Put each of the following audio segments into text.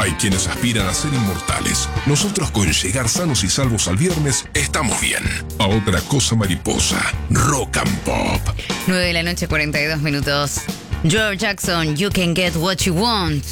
Hay quienes aspiran a ser inmortales. Nosotros, con llegar sanos y salvos al viernes, estamos bien. A otra cosa, mariposa. Rock and Pop. 9:42 a.m. George Jackson, You Can Get What You Want.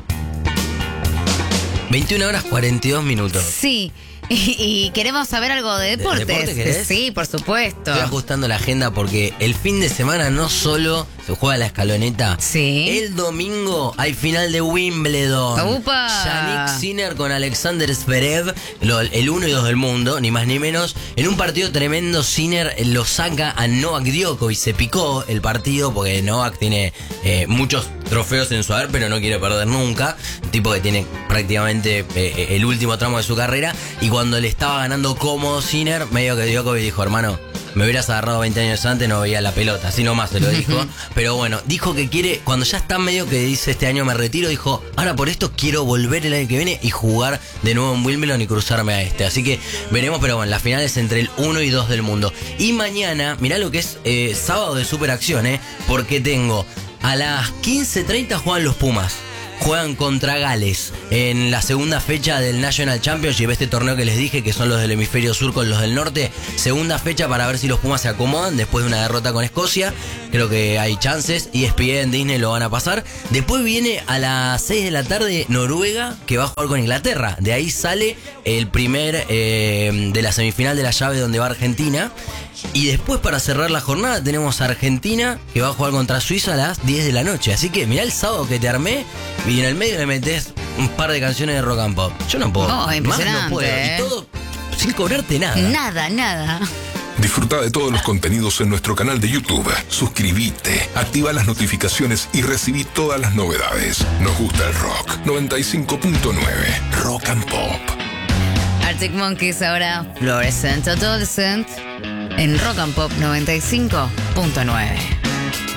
21:42 a.m. Sí. Y queremos saber algo de deportes. ¿Deporte querés? Sí, por supuesto. Estoy ajustando la agenda porque el fin de semana no solo se juega la escaloneta. Sí. El domingo hay final de Wimbledon. ¡Upa! Yannick Sinner con Alexander Zverev, el 1 y 2 del mundo, ni más ni menos. En un partido tremendo, Sinner lo saca a Novak Djokovic. Se picó el partido porque Novak tiene muchos trofeos en su haber, pero no quiere perder nunca. Un tipo que tiene prácticamente el último tramo de su carrera. Y cuando le estaba ganando cómodo Sinner, medio que Djokovic dijo: hermano, me hubieras agarrado 20 años antes, no veía la pelota. Así nomás se lo dijo. Pero bueno, dijo que quiere, cuando ya está medio que dice este año me retiro, dijo: ahora por esto quiero volver el año que viene y jugar de nuevo en Wimbledon y cruzarme a este. Así que veremos, pero bueno, la final es entre el 1 y 2 del mundo. Y mañana, mirá lo que es sábado de superacción, porque tengo a las 15:30 juegan los Pumas. Juegan contra Gales en la segunda fecha del National Championship, este torneo que les dije que son los del hemisferio sur con los del norte. Segunda fecha para ver si los Pumas se acomodan después de una derrota con Escocia. Creo que hay chances. ESPN, Disney lo van a pasar. Después viene a las 6 de la tarde Noruega, que va a jugar con Inglaterra. De ahí sale el primer de la semifinal de la llave donde va Argentina. Y después, para cerrar la jornada, tenemos a Argentina, que va a jugar contra Suiza a las 10 de la noche. Así que mirá el sábado que te armé y en el medio le metés un par de canciones de rock and pop. Yo no puedo. Oh, impresionante, más no puedo. Y todo sin cobrarte nada. Nada. Disfruta de todos los contenidos en nuestro canal de YouTube. Suscríbete, activa las notificaciones y recibí todas las novedades. Nos gusta el rock. 95.9 Rock and Pop. Arctic Monkeys ahora Fluorescent Adolescent en Rock and Pop 95.9.